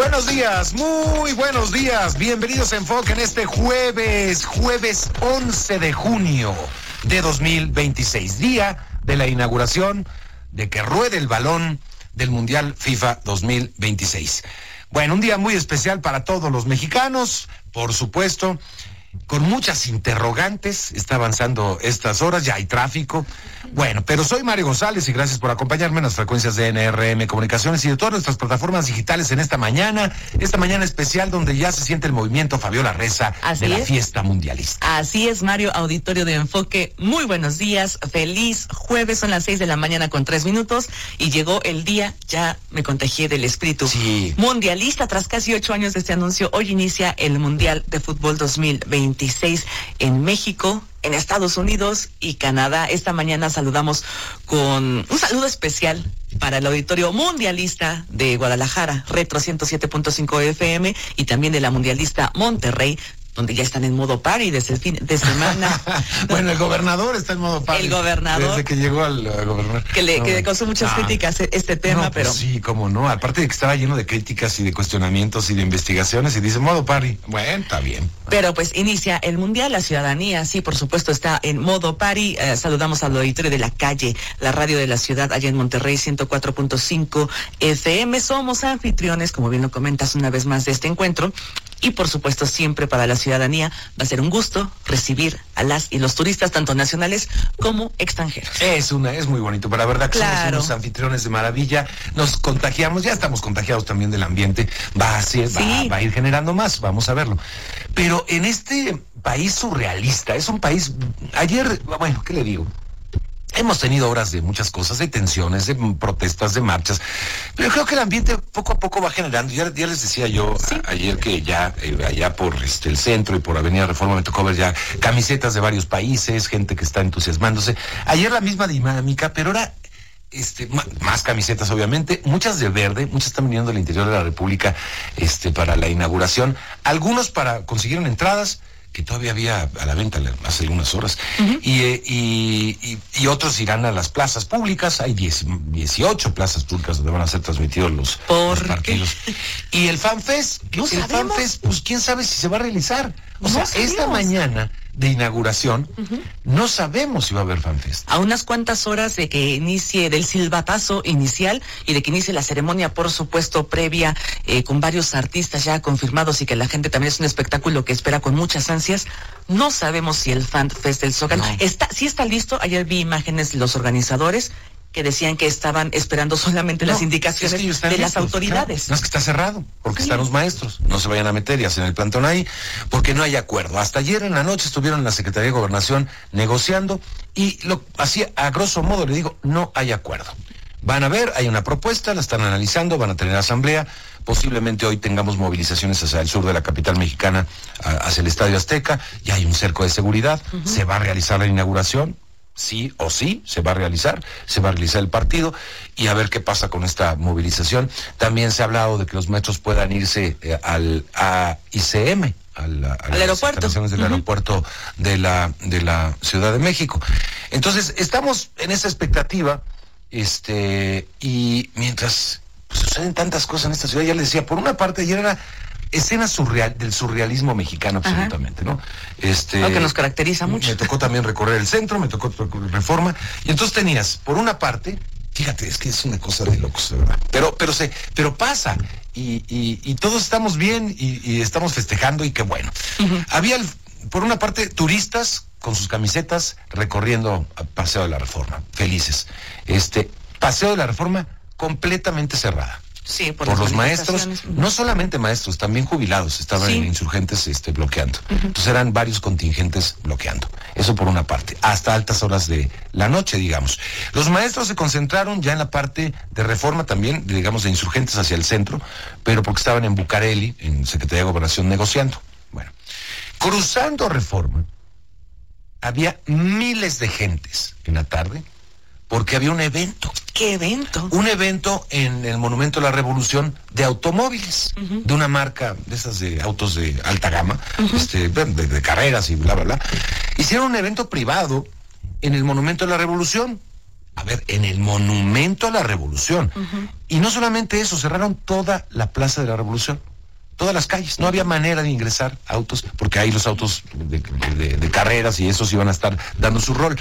Buenos días, muy buenos días. Bienvenidos a Enfoque en este jueves 11 de junio de 2026, día de la inauguración de que ruede el balón del Mundial FIFA 2026. Bueno, un día muy especial para todos los mexicanos, por supuesto, con muchas interrogantes. Está avanzando estas horas, ya hay tráfico. Bueno, pero soy Mario González y gracias por acompañarme en las frecuencias de NRM Comunicaciones y de todas nuestras plataformas digitales en esta mañana especial donde ya se siente el movimiento Fabiola Reza de la fiesta mundialista. Así es, Mario, auditorio de Enfoque, muy buenos días, feliz jueves, son las 6:03 a.m. y llegó el día, ya me contagié del espíritu mundialista. Tras casi 8 años de este anuncio, hoy inicia el Mundial de Fútbol 2026 en México, en Estados Unidos y Canadá. Esta mañana saludamos con un saludo especial para el auditorio mundialista de Guadalajara, Retro 107.5 FM, y también de la mundialista Monterrey, donde ya están en modo party desde el fin de semana. Bueno, el gobernador está en modo party. El gobernador. Desde que llegó al gobernador. Que le causó muchas críticas este tema, no, pues pero... sí, cómo no. Aparte de que estaba lleno de críticas y de cuestionamientos y de investigaciones y dice modo party. Bueno, está bien. Pero pues inicia el Mundial, la ciudadanía, sí, por supuesto, está en modo party. Saludamos al auditorio de La Calle, la radio de la ciudad, allá en Monterrey, 104.5 FM. Somos anfitriones, como bien lo comentas, una vez más de este encuentro. Y por supuesto, siempre para la ciudadanía va a ser un gusto recibir a las y los turistas, tanto nacionales como extranjeros. Es muy bonito, pero la verdad que somos unos anfitriones de maravilla. Nos contagiamos, ya estamos contagiados también del ambiente. Va a ir generando más, vamos a verlo. Pero en este país surrealista, es un país... Ayer, bueno, ¿qué le digo? Hemos tenido horas de muchas cosas, de tensiones, de protestas, de marchas, pero creo que el ambiente poco a poco va generando. Ya les decía yo ayer que ya allá por el centro y por Avenida Reforma me tocó ver ya camisetas de varios países, gente que está entusiasmándose. Ayer la misma dinámica, pero ahora más camisetas obviamente, muchas de verde, muchas están viniendo del interior de la República para la inauguración, algunos consiguieron entradas que todavía había a la venta hace algunas horas, y otros irán a las plazas públicas. Hay 18 plazas públicas donde van a ser transmitidos los partidos. Y el FanFest, pues quién sabe si se va a realizar. Esta mañana de inauguración, no sabemos si va a haber FanFest. A unas cuantas horas de que inicie del silbatazo inicial y de que inicie la ceremonia, por supuesto, previa, con varios artistas ya confirmados y que la gente también es un espectáculo que espera con muchas ansias, no sabemos si el FanFest del Zócalo sí está listo. Ayer vi imágenes de los organizadores que decían que estaban esperando solamente las indicaciones de las autoridades. Claro. No es que está cerrado, porque están los maestros. No se vayan a meter y hacen el plantón ahí, porque no hay acuerdo. Hasta ayer en la noche estuvieron en la Secretaría de Gobernación negociando y así a grosso modo le digo, no hay acuerdo. Van a ver, hay una propuesta, la están analizando, van a tener asamblea. Posiblemente hoy tengamos movilizaciones hacia el sur de la capital mexicana, hacia el Estadio Azteca. Ya hay un cerco de seguridad. Se va a realizar la inauguración. Sí o sí, se va a realizar el partido y a ver qué pasa con esta movilización. También se ha hablado de que los metros puedan irse a ICM, al aeropuerto. Del aeropuerto de la Ciudad de México. Entonces, estamos en esa expectativa, y mientras suceden tantas cosas en esta ciudad, ya les decía, por una parte ayer era escena del surrealismo mexicano, absolutamente, ¿no? Lo que nos caracteriza mucho. Me tocó también recorrer el centro, me tocó recorrer Reforma, y entonces tenías, por una parte, fíjate, es que es una cosa de locos, de verdad, pero pasa, y todos estamos bien, y estamos festejando, y qué bueno. Había, por una parte, turistas con sus camisetas recorriendo Paseo de la Reforma, felices. Paseo de la Reforma completamente cerrada. Sí, por los maestros, no solamente maestros, también jubilados estaban insurgentes bloqueando. Entonces eran varios contingentes bloqueando. Eso por una parte, hasta altas horas de la noche, digamos. Los maestros se concentraron ya en la parte de Reforma también, digamos, de insurgentes hacia el centro, pero porque estaban en Bucareli, en Secretaría de Gobernación, negociando. Bueno, cruzando Reforma, había miles de gentes en la tarde, porque había un evento. ¿Qué evento? Un evento en el Monumento a la Revolución de automóviles, de una marca de esas de autos de alta gama, de carreras y bla, bla, bla. Hicieron un evento privado en el Monumento a la Revolución. A ver, en el Monumento a la Revolución. Y no solamente eso, cerraron toda la Plaza de la Revolución, todas las calles. No había manera de ingresar autos, porque ahí los autos de carreras y esos iban a estar dando su rol.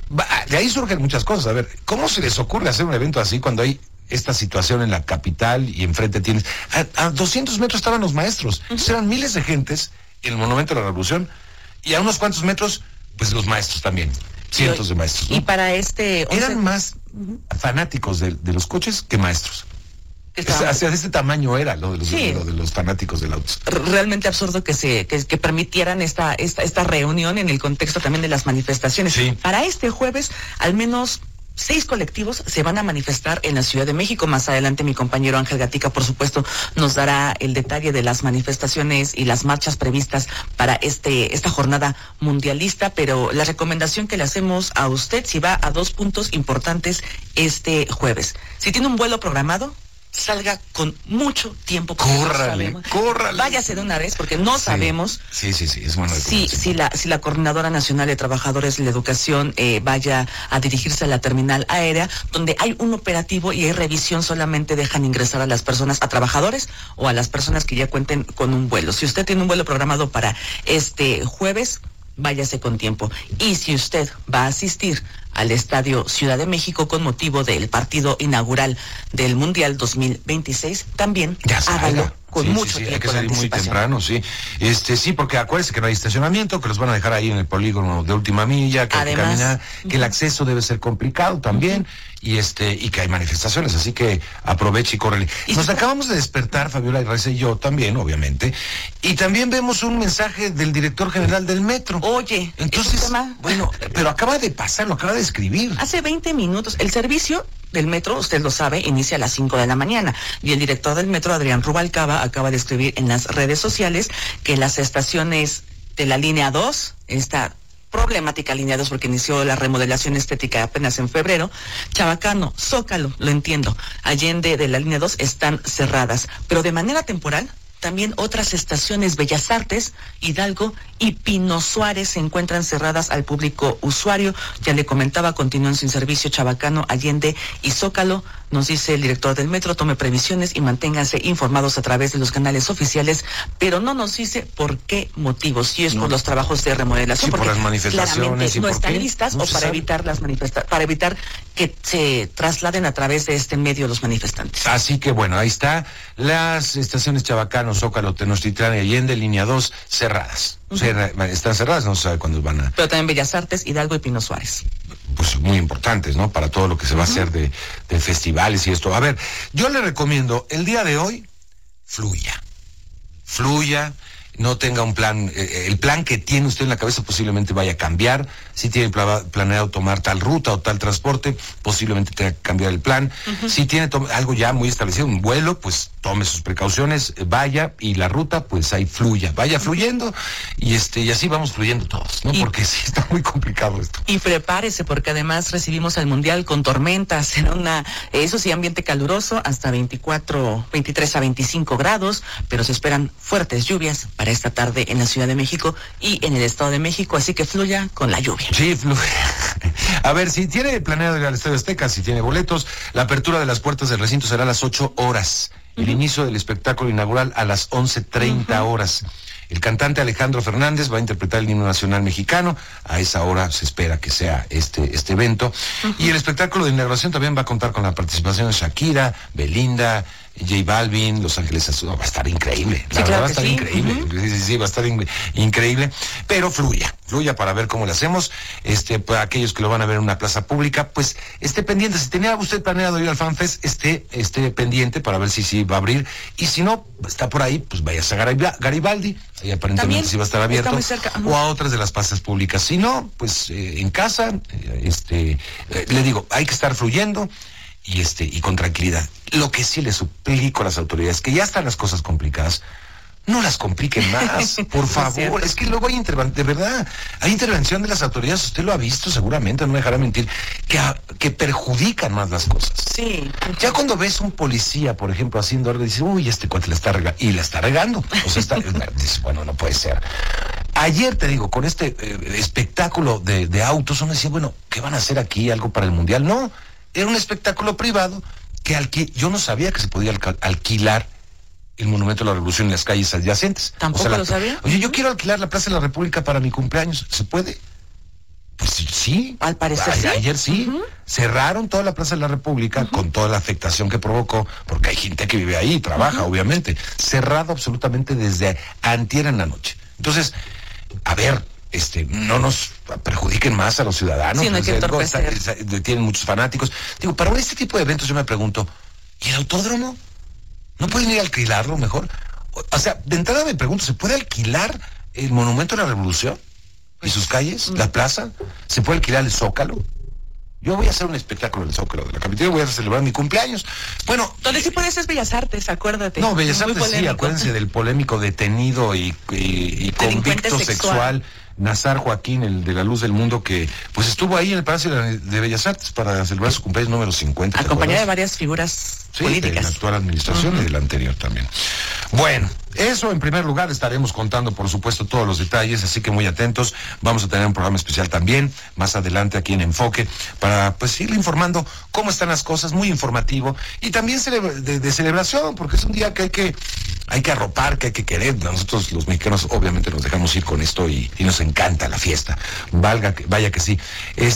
De ahí surgen muchas cosas. A ver, ¿cómo se les ocurre hacer un evento así cuando hay esta situación en la capital y enfrente tienes... A 200 metros estaban los maestros. Eran miles de gentes en el Monumento de la Revolución, y a unos cuantos metros, pues los maestros también. Cientos de maestros, ¿no? Y para eran más fanáticos de los coches que maestros. Hacia de este tamaño era lo de los fanáticos del auto. Realmente absurdo que permitieran esta reunión en el contexto también de las manifestaciones. Sí. Para este jueves, al menos 6 colectivos se van a manifestar en la Ciudad de México. Más adelante mi compañero Ángel Gatica, por supuesto, nos dará el detalle de las manifestaciones y las marchas previstas para esta jornada mundialista, pero la recomendación que le hacemos a usted, si va a 2 puntos importantes este jueves. Si tiene un vuelo programado, salga con mucho tiempo. Córrale. Váyase de una vez, porque no sabemos. Sí, es bueno. Si la Coordinadora Nacional de Trabajadores de la Educación vaya a dirigirse a la terminal aérea, donde hay un operativo y hay revisión, solamente dejan ingresar a las personas, a trabajadores o a las personas que ya cuenten con un vuelo. Si usted tiene un vuelo programado para este jueves, váyase con tiempo. Y si usted va a asistir al Estadio Ciudad de México con motivo del partido inaugural del Mundial 2026, también hágalo con mucho tiempo. Hay que salir muy temprano, sí. Sí, porque acuérdese que no hay estacionamiento, que los van a dejar ahí en el polígono de última milla, que hay que caminar, que el acceso debe ser complicado también, y que hay manifestaciones, así que aproveche y córrele. Nos acabamos de despertar, Fabiola Reyes y yo también, obviamente, y también vemos un mensaje del director general del metro. Oye, entonces, bueno, pero acaba de pasar, lo acaba de escribir. Hace 20 minutos, el servicio del metro, usted lo sabe, inicia a las 5 de la mañana. Y el director del metro, Adrián Rubalcaba, acaba de escribir en las redes sociales que las estaciones de la línea 2, esta problemática línea 2 porque inició la remodelación estética apenas en febrero, Chabacano, Zócalo, lo entiendo, Allende de la línea 2 están cerradas, pero de manera temporal. También otras estaciones, Bellas Artes, Hidalgo y Pino Suárez, se encuentran cerradas al público usuario. Ya le comentaba, continúan sin servicio Chabacano, Allende y Zócalo. Nos dice el director del metro, tome previsiones y manténganse informados a través de los canales oficiales, pero no nos dice por qué motivos, si es por los trabajos de remodelación, sí, porque por las manifestaciones, claramente no están listas, o para evitar para evitar que se trasladen a través de este medio los manifestantes. Así que bueno, ahí está, las estaciones Chabacano, Zócalo, Tenochtitlán y Allende, línea 2, cerradas. Están cerradas, no se sabe cuándo van a... Pero también Bellas Artes, Hidalgo y Pino Suárez. Pues muy importantes, ¿no? Para todo lo que se va a hacer de festivales y esto. A ver, yo le recomiendo, el día de hoy, fluya, no tenga un plan, el plan que tiene usted en la cabeza posiblemente vaya a cambiar. Si tiene planeado tomar tal ruta o tal transporte, posiblemente tenga que cambiar el plan. Si tiene algo ya muy establecido, un vuelo, pues tome sus precauciones, vaya, y la ruta, pues ahí vaya fluyendo, y así vamos fluyendo todos, ¿no? Porque sí está muy complicado esto. Y prepárese, porque además recibimos al Mundial con tormentas, eso sí, ambiente caluroso, hasta 23 a 25 grados, pero se esperan fuertes lluvias para esta tarde en la Ciudad de México y en el Estado de México, así que fluya con la lluvia. Sí, fluya. A ver, si tiene planeado ir al Estadio Azteca, si tiene boletos, la apertura de las puertas del recinto será a las 8 horas. El inicio del espectáculo inaugural a las 11:30 horas. El cantante Alejandro Fernández va a interpretar el himno nacional mexicano. A esa hora se espera que sea este evento. Y el espectáculo de inauguración también va a contar con la participación de Shakira, Belinda, J Balvin, Los Ángeles Azules. Va a estar increíble. La verdad va a estar increíble. Sí, va a estar increíble. Pero fluya para ver cómo lo hacemos. Para aquellos que lo van a ver en una plaza pública, pues esté pendiente. Si tenía usted planeado ir al FanFest, esté pendiente para ver si va a abrir. Y si no, está por ahí, pues váyase a Garibaldi. Ahí aparentemente sí va a estar abierto. O a otras de las plazas públicas. Si no, pues en casa, le digo, hay que estar fluyendo y con tranquilidad. Lo que sí le suplico a las autoridades, que ya están las cosas complicadas, no las compliquen más, por favor. Es que luego hay intervención de las autoridades, usted lo ha visto seguramente, no me dejará mentir, que perjudican más las cosas. Sí. Ya cuando ves un policía, por ejemplo, haciendo algo, dices, uy, este cuate la está regando, y la está regando. O sea, dices, bueno, no puede ser. Ayer, te digo, con este espectáculo de autos, uno decía, bueno, ¿qué van a hacer aquí? ¿Algo para el Mundial? No, era un espectáculo privado yo no sabía que se podía alquilar el Monumento a la Revolución en las calles adyacentes. ¿Tampoco lo sabía? Oye, yo quiero alquilar la Plaza de la República para mi cumpleaños. ¿Se puede? Pues sí. Al parecer sí. Ayer sí. Cerraron toda la Plaza de la República con toda la afectación que provocó, porque hay gente que vive ahí, trabaja, obviamente. Cerrado absolutamente desde antier en la noche. Entonces, a ver, no nos perjudiquen más a los ciudadanos. Sí, no hay que entorpecer. Tienen muchos fanáticos. Digo, para este tipo de eventos yo me pregunto, ¿y el autódromo? ¿No pueden ir a alquilarlo mejor? O sea, de entrada me pregunto, ¿se puede alquilar el Monumento a la Revolución? ¿Y sus calles? ¿La plaza? ¿Se puede alquilar el Zócalo? Yo voy a hacer un espectáculo en el Zócalo de la capital, voy a celebrar mi cumpleaños. Bueno... Donde sí puedes es Bellas Artes, acuérdate. No, Bellas Artes sí, acuérdense del polémico detenido y convicto sexual Nazar Joaquín, el de la Luz del Mundo, que pues estuvo ahí en el Palacio de Bellas Artes para celebrar su cumpleaños número 50. Acompañado de varias figuras políticas. De la actual administración y de la anterior también. Bueno, eso en primer lugar, estaremos contando por supuesto todos los detalles, así que muy atentos. Vamos a tener un programa especial también, más adelante aquí en Enfoque, para pues irle informando cómo están las cosas, muy informativo, y también de celebración, porque es un día que hay que arropar, que hay que querer. Nosotros los mexicanos obviamente nos dejamos ir con esto y nos encanta la fiesta. Vaya que sí.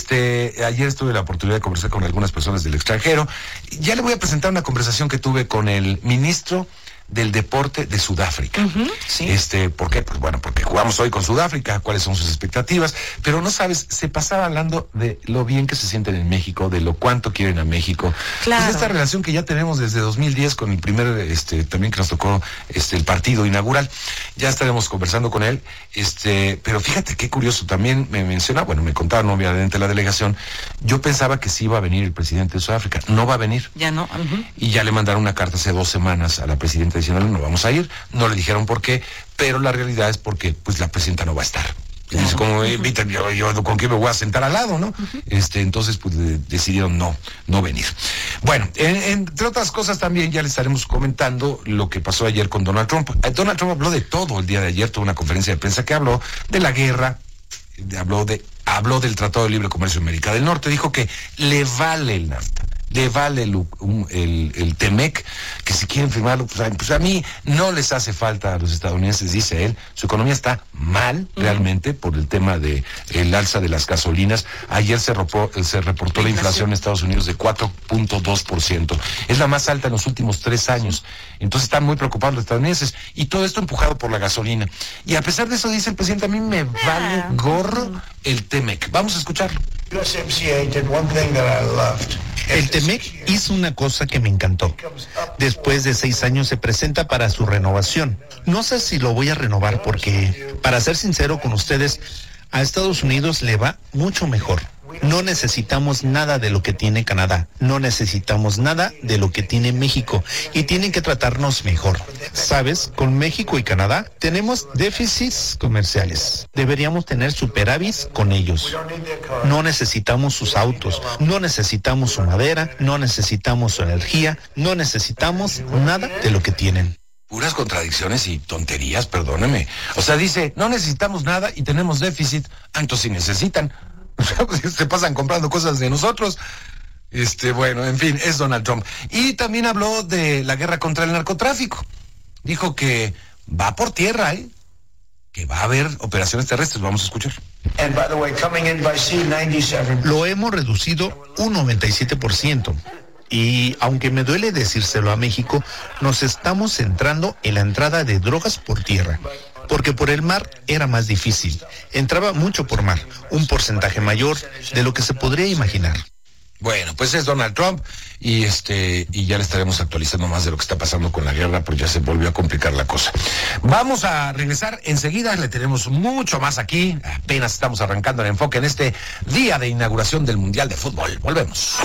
Ayer tuve la oportunidad de conversar con algunas personas del extranjero. Ya le voy a presentar una conversación que tuve con el ministro del deporte de Sudáfrica. Sí. ¿Por qué? Pues bueno, porque jugamos hoy con Sudáfrica, cuáles son sus expectativas, pero no sabes, se pasaba hablando de lo bien que se sienten en México, de lo cuánto quieren a México. Claro. Pues esta relación que ya tenemos desde 2010 con el primer, también que nos tocó el partido inaugural, ya estaremos conversando con él, pero fíjate qué curioso, también me contaban obviamente la delegación, yo pensaba que sí iba a venir el presidente de Sudáfrica, no va a venir. Ya no. Y ya le mandaron una carta hace 2 semanas a la presidenta diciendo, no vamos a ir, no le dijeron por qué, pero la realidad es porque pues la presidenta no va a estar. Y dice, como invitan, yo con quién me voy a sentar al lado, ¿no? Entonces pues decidieron no venir. Bueno, entre otras cosas también ya les estaremos comentando lo que pasó ayer con Donald Trump. Donald Trump habló de todo el día de ayer, tuvo una conferencia de prensa que habló de la guerra, habló del Tratado de Libre Comercio de América del Norte, dijo que le vale el NAFTA, le vale el TEMEC, que si quieren firmarlo, pues a mí no les hace falta a los estadounidenses, dice él. Su economía está mal realmente por el tema de el alza de las gasolinas. Ayer se reportó la inflación en Estados Unidos de 4.2%. Es la más alta en los últimos 3 años. Entonces están muy preocupados los estadounidenses. Y todo esto empujado por la gasolina. Y a pesar de eso, dice el presidente, a mí me vale gorro el TEMEC. Vamos a escucharlo. El TEMEC hizo una cosa que me encantó. Después de 6 años se presenta para su renovación. No sé si lo voy a renovar porque, para ser sincero con ustedes, a Estados Unidos le va mucho mejor. No necesitamos nada de lo que tiene Canadá, no necesitamos nada de lo que tiene México y tienen que tratarnos mejor. ¿Sabes? Con México y Canadá tenemos déficits comerciales. Deberíamos tener superávits con ellos. No necesitamos sus autos, no necesitamos su madera, no necesitamos su energía, no necesitamos nada de lo que tienen. Puras contradicciones y tonterías, perdóneme. O sea, dice, no necesitamos nada y tenemos déficit. Entonces sí necesitan. Se pasan comprando cosas de nosotros. Bueno, en fin, es Donald Trump. Y también habló de la guerra contra el narcotráfico. Dijo que va por tierra, que va a haber operaciones terrestres. Vamos a escuchar. Lo hemos reducido un 97%. Y aunque me duele decírselo a México, nos estamos centrando en la entrada de drogas por tierra. Porque por el mar era más difícil. Entraba mucho por mar, un porcentaje mayor de lo que se podría imaginar. Bueno, pues es Donald Trump y ya le estaremos actualizando más de lo que está pasando con la guerra, porque ya se volvió a complicar la cosa. Vamos a regresar enseguida, le tenemos mucho más aquí. Apenas estamos arrancando el enfoque en este día de inauguración del Mundial de Fútbol. Volvemos.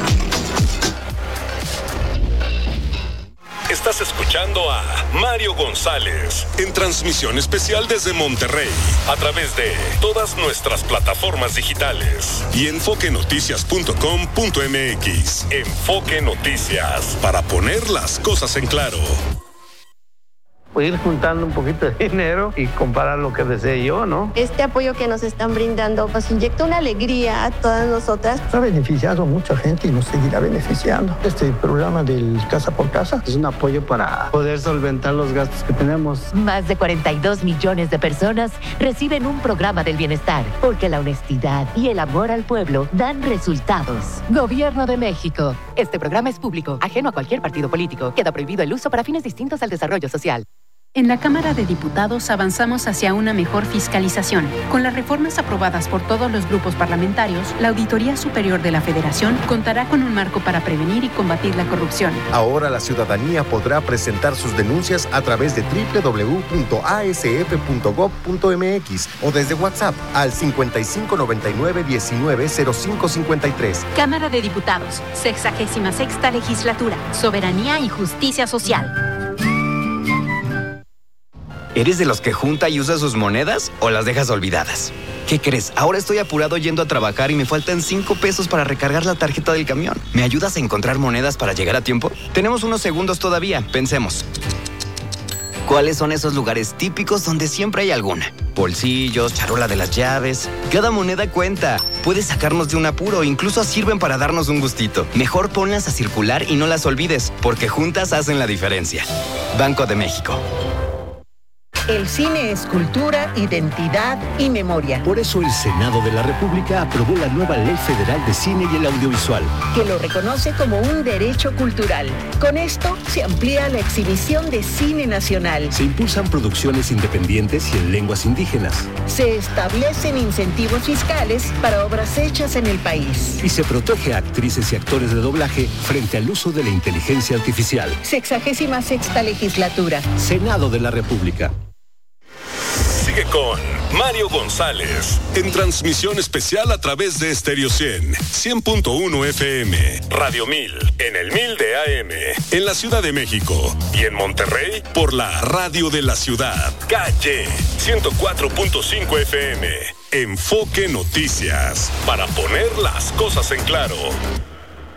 Estás escuchando a Mario González en transmisión especial desde Monterrey a través de todas nuestras plataformas digitales y enfoquenoticias.com.mx. Enfoque Noticias, para poner las cosas en claro. pues ir juntando un poquito de dinero y comprar lo que desee yo, ¿no? Este apoyo que nos están brindando nos inyecta una alegría a todas nosotras. Ha beneficiado a mucha gente y nos seguirá beneficiando. Este programa del Casa por Casa es un apoyo para poder solventar los gastos que tenemos. Más de 42 millones de personas reciben un programa del bienestar, porque la honestidad y el amor al pueblo dan resultados. Gobierno de México. Este programa es público, ajeno a cualquier partido político. Queda prohibido el uso para fines distintos al desarrollo social. En la Cámara de Diputados avanzamos hacia una mejor fiscalización. Con las reformas aprobadas por todos los grupos parlamentarios, la Auditoría Superior de la Federación contará con un marco para prevenir y combatir la corrupción. Ahora la ciudadanía podrá presentar sus denuncias a través de www.asf.gov.mx o desde WhatsApp al 5599-190553. Cámara de Diputados, 66ª Legislatura, Soberanía y Justicia Social. ¿Eres de los que junta y usa sus monedas o las dejas olvidadas? ¿Qué crees? Ahora estoy apurado yendo a trabajar y me faltan 5 pesos para recargar la tarjeta del camión. ¿Me ayudas a encontrar monedas para llegar a tiempo? Tenemos unos segundos todavía, pensemos. ¿Cuáles son esos lugares típicos donde siempre hay alguna? Bolsillos, charola de las llaves. Cada moneda cuenta. Puede sacarnos de un apuro, incluso sirven para darnos un gustito. Mejor ponlas a circular y no las olvides, porque juntas hacen la diferencia. Banco de México. El cine es cultura, identidad y memoria. Por eso el Senado de la República aprobó la nueva Ley Federal de Cine y el Audiovisual, que lo reconoce como un derecho cultural. Con esto se amplía la exhibición de cine nacional. Se impulsan producciones independientes y en lenguas indígenas. Se establecen incentivos fiscales para obras hechas en el país. Y se protege a actrices y actores de doblaje frente al uso de la inteligencia artificial. 66ª Legislatura. Senado de la República. Sigue con Mario González en transmisión especial a través de Stereo 100.1 FM, Radio 1000 en el 1000 de AM, en la Ciudad de México y en Monterrey por la Radio de la Ciudad, Calle 104.5 FM. Enfoque Noticias, para poner las cosas en claro.